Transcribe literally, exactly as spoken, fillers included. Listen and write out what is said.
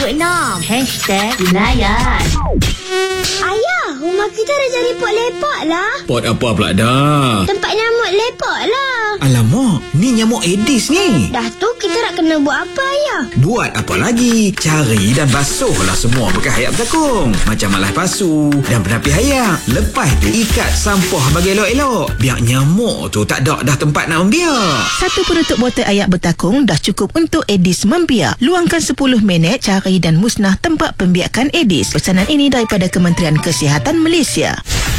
enam. Hashtag Wilayah. Ayah, rumah kita dah jadi pot lepak lah. Pot apa pula dah? Tempat nyamuk lepak lah. Alamak, ni nyamuk Aedes ni. Dah tu kita nak kena buat apa, ayah? Buat apa lagi? Cari dan basuhlah semua bekas hayap bertakung. Macam malas pasu dan penapi hayap. Lepas tu ikat sampah bagi elok-elok. Biar nyamuk tu tak ada dah tempat nak membiak. Satu penutup botol ayak bertakung dah cukup untuk Aedes membiak. Luangkan sepuluh minit cari dan musnah tempat pembiakan Aedes. Pesanan ini daripada Kementerian Kesihatan Malaysia.